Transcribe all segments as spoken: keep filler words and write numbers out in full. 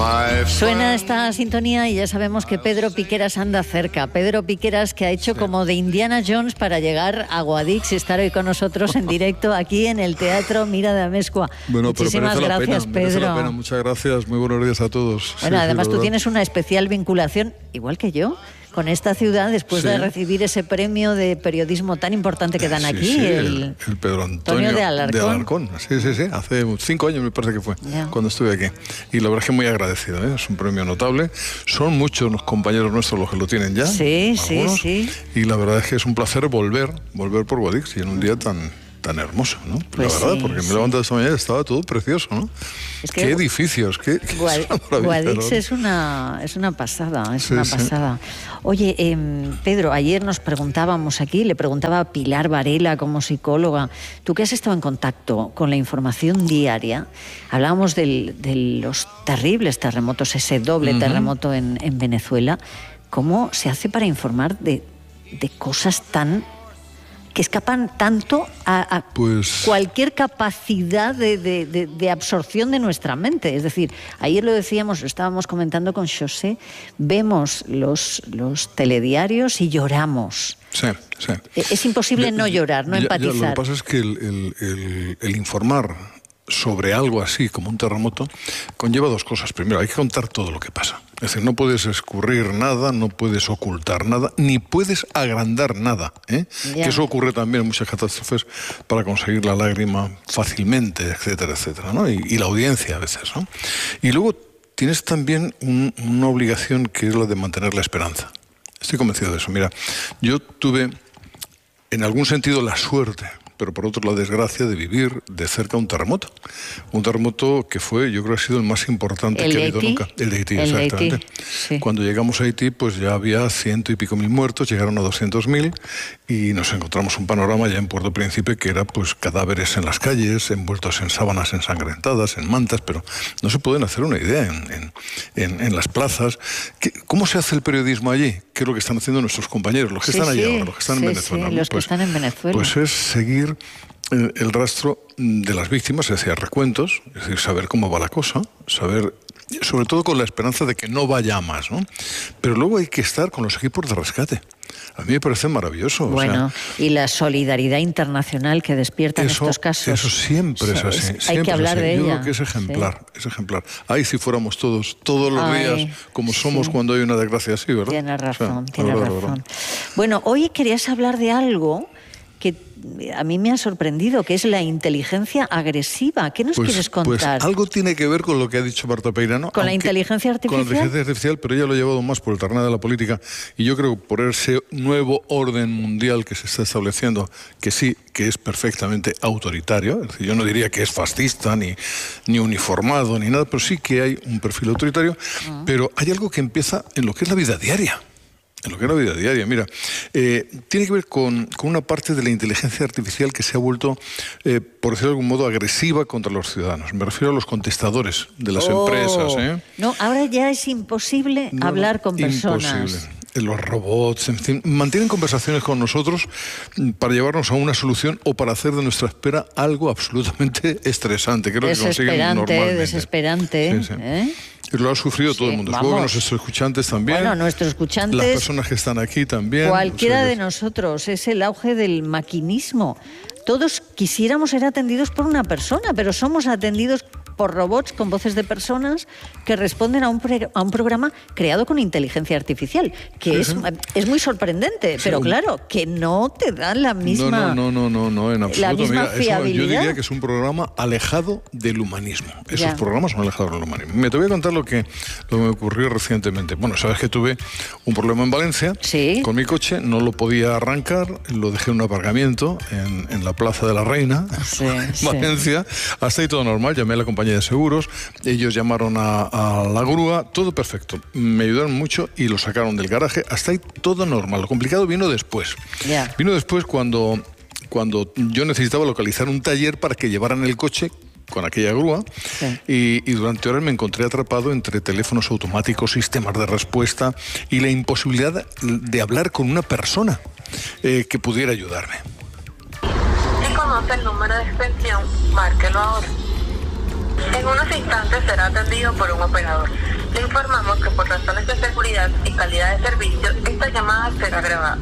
Suena esta sintonía y ya sabemos que Pedro Piqueras anda cerca. Pedro Piqueras, que ha hecho sí. como de Indiana Jones para llegar a Guadix y estar hoy con nosotros en directo aquí en el Teatro Mira de Amezcua. Bueno, Muchísimas pero gracias, pena, Pedro. La pena. Muchas gracias, muy buenos días a todos. Bueno, sí, además sí, tú verdad. tienes una especial vinculación, igual que yo, con esta ciudad después sí. de recibir ese premio de periodismo tan importante que dan sí, aquí, sí, el, el, el Pedro Antonio, Antonio de Alarcón. de Alarcón. Sí, sí, sí, hace cinco años me parece que fue, yeah. cuando estuve aquí. Y la verdad es que muy agradecido, ¿eh? Es un premio notable. Son muchos los compañeros nuestros los que lo tienen ya. Sí, algunos, sí, sí. Y la verdad es que es un placer volver, volver por Guadix y en un día tan... tan hermoso, ¿no? Pues la verdad, sí, porque sí. me levanté esta mañana y estaba todo precioso, ¿no? Es que qué edificios, qué, qué Guad, Guadix ¿no? es una es una pasada, es sí, una sí. pasada. Oye, eh, Pedro, ayer nos preguntábamos aquí, le preguntaba a Pilar Varela como psicóloga, tú que has estado en contacto con la información diaria, hablábamos del, de los terribles terremotos, ese doble uh-huh. terremoto en, en Venezuela, ¿cómo se hace para informar de, de cosas tan... que escapan tanto a, a pues... cualquier capacidad de, de, de, de absorción de nuestra mente? Es decir, ayer lo decíamos, lo estábamos comentando con José, vemos los, los telediarios y lloramos. Sí, sí. Es imposible ya, no llorar, no ya, empatizar. Ya, lo que pasa es que el, el, el, el informar sobre algo así como un terremoto conlleva dos cosas. Primero, hay que contar todo lo que pasa. Es decir, no puedes escurrir nada, no puedes ocultar nada, ni puedes agrandar nada, ¿eh? Que eso ocurre también en muchas catástrofes para conseguir la lágrima fácilmente, etcétera, etcétera, ¿no? Y, y la audiencia a veces, ¿no? Y luego tienes también un, una obligación que es la de mantener la esperanza. Estoy convencido de eso. Mira, yo tuve en algún sentido la suerte, pero por otro la desgracia de vivir de cerca un terremoto. Un terremoto que fue, yo creo que ha sido el más importante ¿El que ha Haití? habido nunca. El de Haití, el exactamente. Haití, sí. Cuando llegamos a Haití, pues ya había ciento y pico mil muertos, llegaron a doscientos mil y nos encontramos un panorama ya en Puerto Príncipe que era pues cadáveres en las calles, envueltos en sábanas ensangrentadas, en mantas, pero no se pueden hacer una idea en, en, en, en las plazas. ¿Qué, ¿Cómo se hace el periodismo allí? ¿Qué es lo que están haciendo nuestros compañeros, los que sí, están allí sí, ahora, los que están sí, en Venezuela? Sí, los pues, que están en Venezuela. Pues es seguir el, el rastro de las víctimas, es decir, recuentos, es decir, saber cómo va la cosa, saber, sobre todo con la esperanza de que no vaya a más, ¿no? Pero luego hay que estar con los equipos de rescate. A mí me parece maravilloso. Bueno, o sea, y la solidaridad internacional que despiertan eso, estos casos. Eso siempre es así. Es, hay siempre que hablar es así. de Yo ella. creo que es ejemplar, sí. es ejemplar. Ahí si fuéramos todos, todos los Ay, días, como sí. somos cuando hay una desgracia así, ¿verdad? Tienes razón, o sea, tienes verdad, razón. verdad. Bueno, hoy querías hablar de algo que a mí me ha sorprendido, que es la inteligencia agresiva. ¿Qué nos pues, quieres contar? Pues algo tiene que ver con lo que ha dicho Marta Peirano. ¿Con la inteligencia artificial? Con la inteligencia artificial, pero ella lo ha llevado más por el terreno de la política. Y yo creo que por ese nuevo orden mundial que se está estableciendo, que sí, que es perfectamente autoritario, es decir, yo no diría que es fascista, ni, ni uniformado, ni nada, pero sí que hay un perfil autoritario, uh-huh. pero hay algo que empieza en lo que es la vida diaria. En lo que es la vida diaria, mira, eh, tiene que ver con, con una parte de la inteligencia artificial que se ha vuelto, eh, por decirlo de algún modo, agresiva contra los ciudadanos. Me refiero a los contestadores de las oh. empresas. ¿eh? No, ahora ya es imposible no, hablar con personas. Imposible. Los robots, en fin, mantienen conversaciones con nosotros para llevarnos a una solución o para hacer de nuestra espera algo absolutamente estresante, que es lo que consiguen normalmente. Desesperante, sí, sí. ¿eh? Lo ha sufrido sí, todo el mundo. Supongo que nuestros escuchantes también. Bueno, nuestros escuchantes. Las personas que están aquí también. Cualquiera o sea, de nosotros. Es el auge del maquinismo. Todos quisiéramos ser atendidos por una persona, pero somos atendidos por robots con voces de personas que responden a un, pre, a un programa creado con inteligencia artificial, que sí, es, sí. es muy sorprendente, sí, pero un... claro, que no te dan la misma No, no, no, no, no, en absoluto. La misma Mira, fiabilidad. Eso, yo diría que es un programa alejado del humanismo. Esos ya. programas son alejados del humanismo. Me te voy a contar lo que, lo que me ocurrió recientemente. Bueno, sabes que tuve un problema en Valencia ¿Sí? con mi coche, no lo podía arrancar, lo dejé en un aparcamiento en, en la Plaza de la Reina, sí, en sí. Valencia. Hasta ahí todo normal, llamé a la compañía de seguros, ellos llamaron a, a la grúa, todo perfecto. Me ayudaron mucho y lo sacaron del garaje. Hasta ahí todo normal. Lo complicado vino después. Yeah. Vino después cuando, cuando yo necesitaba localizar un taller para que llevaran el coche con aquella grúa, sí. y, y durante horas me encontré atrapado entre teléfonos automáticos, sistemas de respuesta y la imposibilidad de hablar con una persona eh, que pudiera ayudarme. Si conoce el número de extensión, márquelo ahora. En unos instantes será atendido por un operador. Le informamos que por razones de seguridad y calidad de servicio, esta llamada será grabada.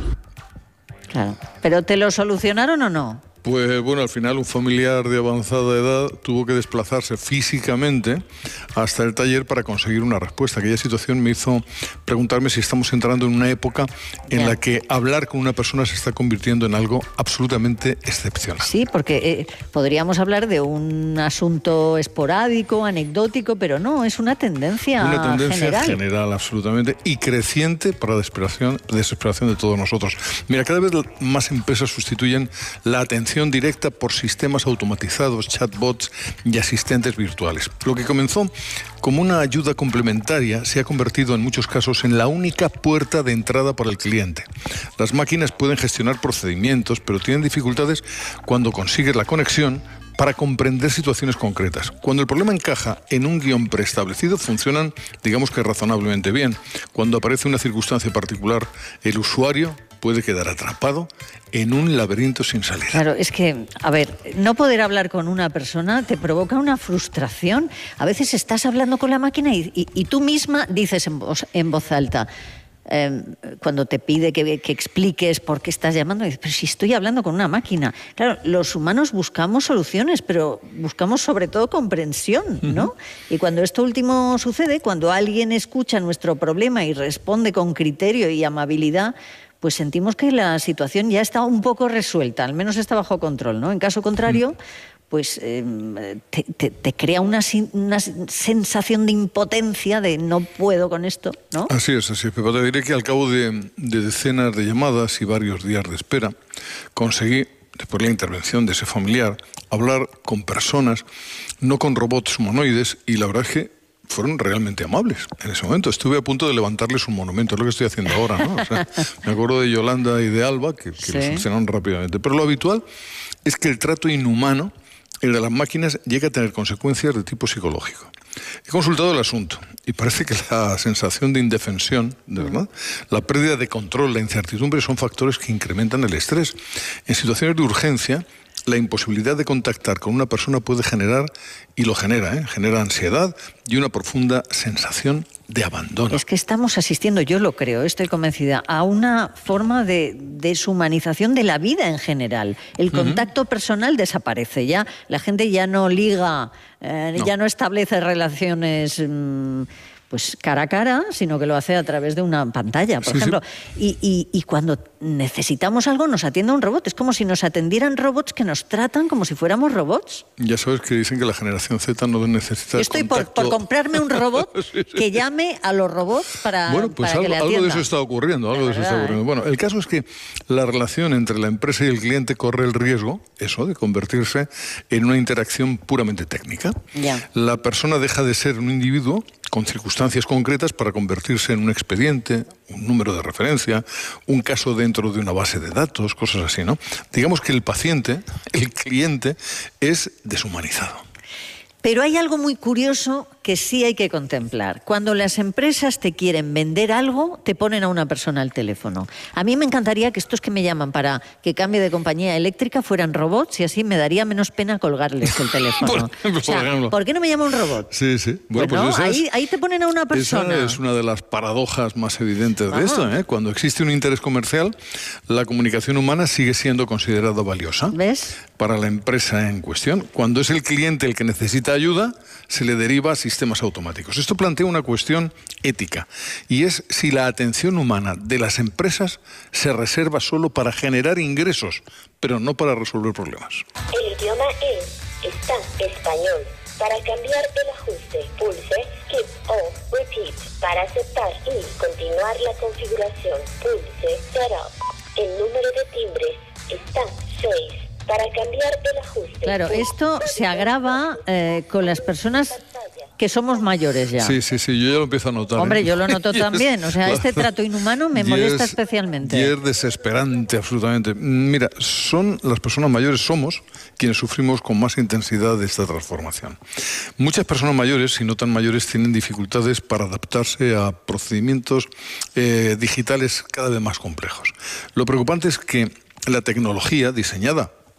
Claro. ¿Pero te lo solucionaron o no? Pues bueno, al final un familiar de avanzada edad tuvo que desplazarse físicamente hasta el taller para conseguir una respuesta. Aquella situación me hizo preguntarme si estamos entrando en una época en ya. la que hablar con una persona se está convirtiendo en algo absolutamente excepcional. Sí, porque eh, podríamos hablar de un asunto esporádico, anecdótico, pero no, es una tendencia Una tendencia general. general, absolutamente, y creciente para la desesperación, desesperación de todos nosotros. Mira, cada vez más empresas sustituyen la atención directa por sistemas automatizados, chatbots y asistentes virtuales. Lo que comenzó como una ayuda complementaria se ha convertido en muchos casos en la única puerta de entrada para el cliente. Las máquinas pueden gestionar procedimientos, pero tienen dificultades cuando consigues la conexión para comprender situaciones concretas. Cuando el problema encaja en un guión preestablecido, funcionan, digamos que razonablemente bien. Cuando aparece una circunstancia particular, el usuario puede quedar atrapado en un laberinto sin salir. Claro, es que, a ver, no poder hablar con una persona te provoca una frustración. A veces estás hablando con la máquina y, y, y tú misma dices en voz, en voz alta, eh, cuando te pide que, que expliques por qué estás llamando, dices, pero si estoy hablando con una máquina. Claro, los humanos buscamos soluciones, pero buscamos sobre todo comprensión, ¿no? Uh-huh. Y cuando esto último sucede, cuando alguien escucha nuestro problema y responde con criterio y amabilidad, pues sentimos que la situación ya está un poco resuelta, al menos está bajo control, ¿no? En caso contrario, pues eh, te, te, te crea una, una sensación de impotencia, de no puedo con esto, ¿no? Así es, así es, Pepa. Te diré que al cabo de, de decenas de llamadas y varios días de espera, conseguí, después de la intervención de ese familiar, hablar con personas, no con robots humanoides, y la verdad es que fueron realmente amables en ese momento. Estuve a punto de levantarles un monumento, es lo que estoy haciendo ahora, ¿no? O sea, me acuerdo de Yolanda y de Alba, que, que sí. lo solucionaron rápidamente. Pero lo habitual es que el trato inhumano, el de las máquinas, llega a tener consecuencias de tipo psicológico. He consultado el asunto y parece que la sensación de indefensión, de verdad, la pérdida de control, la incertidumbre son factores que incrementan el estrés. En situaciones de urgencia, la imposibilidad de contactar con una persona puede generar, y lo genera, ¿eh? genera ansiedad y una profunda sensación de abandono. Es que estamos asistiendo, yo lo creo, estoy convencida, a una forma de deshumanización de la vida en general. El contacto uh-huh. personal desaparece ya, la gente ya no liga, eh, no. ya no establece relaciones mmm, pues cara a cara, sino que lo hace a través de una pantalla, por sí, ejemplo. Sí. Y, y, y cuando necesitamos algo nos atiende un robot. Es como si nos atendieran robots que nos tratan como si fuéramos robots. Ya sabes que dicen que la generación Z no necesita Yo estoy contacto. Por, por comprarme un robot sí, sí. que llame a los robots para, bueno, pues para algo, que le atienda. algo de eso está ocurriendo, algo de, de eso está ocurriendo. ¿eh? Bueno, el caso es que la relación entre la empresa y el cliente corre el riesgo, eso, de convertirse en una interacción puramente técnica. Ya. La persona deja de ser un individuo con circunstancias concretas para convertirse en un expediente, un número de referencia, un caso dentro de una base de datos, cosas así, ¿no? Digamos que el paciente, el cliente, es deshumanizado. Pero hay algo muy curioso que sí hay que contemplar. Cuando las empresas te quieren vender algo, te ponen a una persona al teléfono. A mí me encantaría que estos que me llaman para que cambie de compañía eléctrica fueran robots y así me daría menos pena colgarles el teléfono. por, ejemplo, o sea, por, ejemplo. ¿por qué no me llama un robot? Sí, sí. Bueno, pues no, pues ahí, es, ahí te ponen a una persona. Esa es una de las paradojas más evidentes de Ajá. esto, ¿eh? Cuando existe un interés comercial, la comunicación humana sigue siendo considerada valiosa. ¿Ves? Para la empresa en cuestión. Cuando es el cliente el que necesita ayuda, se le deriva a sistemas automáticos. Esto plantea una cuestión ética, y es si la atención humana de las empresas se reserva solo para generar ingresos, pero no para resolver problemas. El idioma es está español. Para cambiar el ajuste, pulse Skip o Repeat. Para aceptar y continuar la configuración, pulse Setup. El número de timbres está seis. Para cambiar el ajuste. Claro, esto se agrava eh, con las personas que somos mayores ya. Sí, sí, sí, yo ya lo empiezo a notar. Hombre, ¿eh? yo lo noto también. O sea, claro. Este trato inhumano me molesta es, especialmente. Y es desesperante, absolutamente. Mira, son las personas mayores, somos quienes sufrimos con más intensidad de esta transformación. Muchas personas mayores, si no tan mayores, tienen dificultades para adaptarse a procedimientos eh, digitales cada vez más complejos. Lo preocupante es que la tecnología diseñada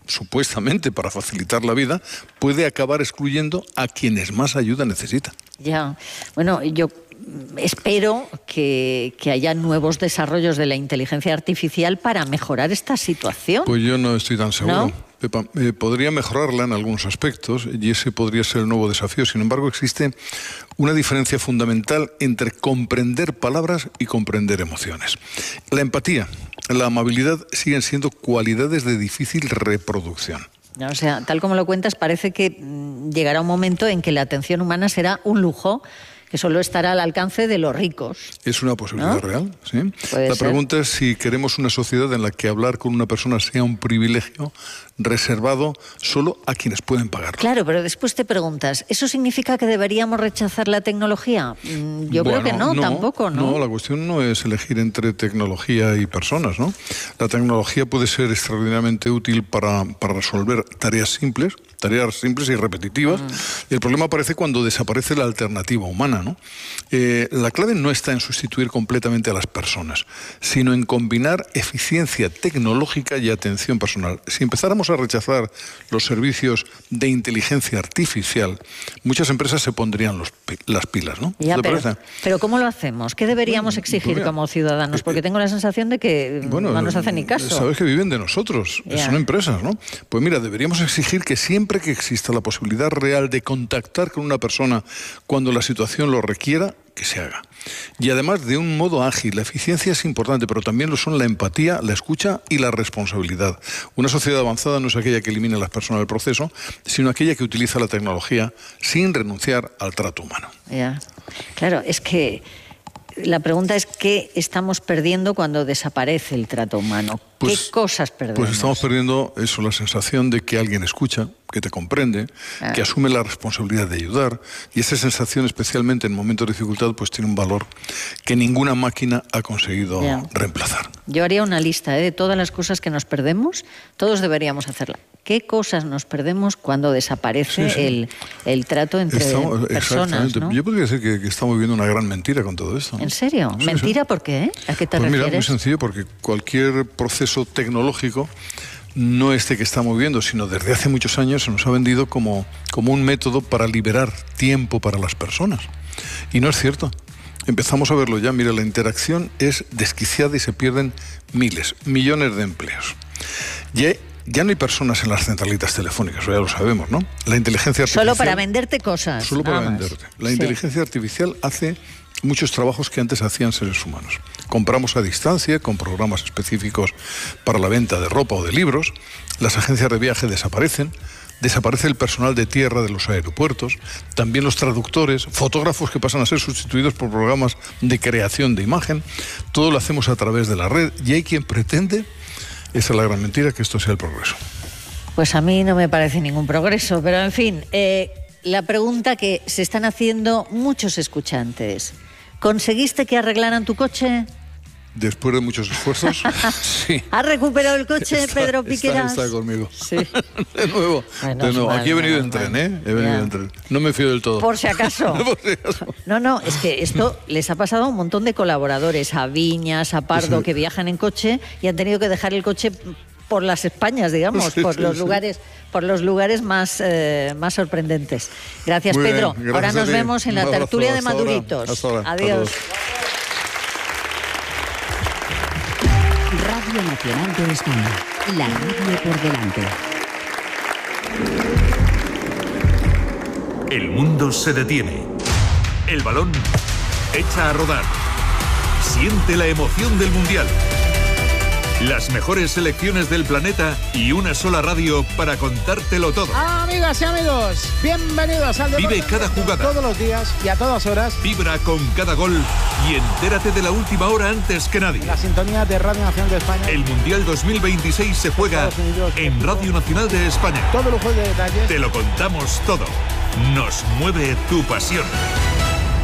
supuestamente para facilitar la vida, puede acabar excluyendo a quienes más ayuda necesitan. Ya, bueno, yo espero que, que haya nuevos desarrollos de la inteligencia artificial para mejorar esta situación. Pues yo no estoy tan seguro. ¿No? Pepa, eh, podría mejorarla en algunos aspectos y ese podría ser el nuevo desafío. Sin embargo, existe una diferencia fundamental entre comprender palabras y comprender emociones. La empatía, la amabilidad siguen siendo cualidades de difícil reproducción. O sea, tal como lo cuentas, parece que mm, llegará un momento en que la atención humana será un lujo que solo estará al alcance de los ricos. Es una posibilidad, ¿no?, real, sí. Puede La ser. pregunta es si queremos una sociedad en la que hablar con una persona sea un privilegio reservado solo a quienes pueden pagarlo. Claro, pero después te preguntas, ¿eso significa que deberíamos rechazar la tecnología? Mm, Yo Bueno, creo que no, tampoco, ¿no? No, la cuestión no es elegir entre tecnología y personas, ¿no? La tecnología puede ser extraordinariamente útil para, para resolver tareas simples, tareas simples y repetitivas. Mm. Y el problema aparece cuando desaparece la alternativa humana, ¿no? Eh, la clave no está en sustituir completamente a las personas, sino en combinar eficiencia tecnológica y atención personal. Si empezáramos a rechazar los servicios de inteligencia artificial, muchas empresas se pondrían los, las pilas, ¿no? Ya, ¿Te pero, parece? pero ¿cómo lo hacemos? ¿Qué deberíamos exigir Pues como ciudadanos? Porque tengo la sensación de que Bueno, no nos hacen ni caso. Sabes que viven de nosotros, Ya. son empresas, ¿no? Pues mira, deberíamos exigir que siempre que exista la posibilidad real de contactar con una persona cuando la situación lo requiera, que se haga. Y además de un modo ágil. La eficiencia es importante, pero también lo son la empatía, la escucha y la responsabilidad. Una sociedad avanzada no es aquella que elimina a las personas del proceso, sino aquella que utiliza la tecnología sin renunciar al trato humano. Ya. Claro, es que la pregunta es ¿qué estamos perdiendo cuando desaparece el trato humano? Pues, ¿Qué cosas perdemos? Pues estamos perdiendo eso, la sensación de que alguien escucha, que te comprende, ah. que asume la responsabilidad de ayudar, y esa sensación, especialmente en momentos de dificultad, pues tiene un valor que ninguna máquina ha conseguido Ya. reemplazar. Yo haría una lista ¿eh? de todas las cosas que nos perdemos, todos deberíamos hacerla. ¿Qué cosas nos perdemos cuando desaparece Sí, sí. El, el trato entre Estamos- personas? exactamente. ¿no? Yo podría decir que, que estamos viviendo una gran mentira con todo esto, ¿no? ¿En serio? Sí, ¿Mentira sí. por qué? ¿A qué te Pues mira, muy refieres? sencillo, porque cualquier proceso tecnológico, no este que estamos viendo, sino desde hace muchos años, se nos ha vendido como, como un método para liberar tiempo para las personas. Y no es cierto. Empezamos a verlo ya. Mira, la interacción es desquiciada y se pierden miles, millones de empleos. Ya, ya no hay personas en las centralitas telefónicas, eso ya lo sabemos, ¿no? La inteligencia artificial... Solo para venderte cosas. Solo para nada más. venderte. La Sí. inteligencia artificial hace muchos trabajos que antes hacían seres humanos. Compramos a distancia, con programas específicos para la venta de ropa o de libros. Las agencias de viaje desaparecen. Desaparece el personal de tierra de los aeropuertos. También los traductores, fotógrafos que pasan a ser sustituidos por programas de creación de imagen. Todo lo hacemos a través de la red. Y hay quien pretende, esa es la gran mentira, que esto sea el progreso. Pues a mí no me parece ningún progreso, pero en fin, eh, la pregunta que se están haciendo muchos escuchantes. ¿Conseguiste que arreglaran tu coche? Después de muchos esfuerzos, sí. ¿Has recuperado el coche, Está- Pedro está- Piqueras? Está, conmigo. Sí. De nuevo. Bueno, de nuevo. vale, Aquí he venido vale, en tren, vale. ¿eh? He venido Ya. en tren. No me fío del todo. Por si acaso. Por si acaso. No, no, es que esto les ha pasado a un montón de colaboradores, a Viñas, a Pardo, Sí. que viajan en coche y han tenido que dejar el coche por las Españas, digamos, Sí, por sí, los sí. lugares, por los lugares más, eh, más sorprendentes. Gracias, Muy bien, Pedro. gracias ahora a nos ti. vemos en Un la abrazo, tertulia de hasta ahora. Maduritos. Hasta ahora. Hasta Adiós. luego. Radio Nacional de España. La radio por delante. El mundo se detiene. El balón echa a rodar. Siente la emoción del Mundial. Las mejores selecciones del planeta y una sola radio para contártelo todo. Amigas y amigos, bienvenidos al Deporte Vive cada en Directo, jugada. todos los días y a todas horas. Vibra con cada gol y entérate de la última hora antes que nadie. En la sintonía de Radio Nacional de España. El Mundial dos mil veintiséis se juega Estados Unidos, en México. Radio Nacional de España. Todo lujo de detalles. Te lo contamos todo. Nos mueve tu pasión.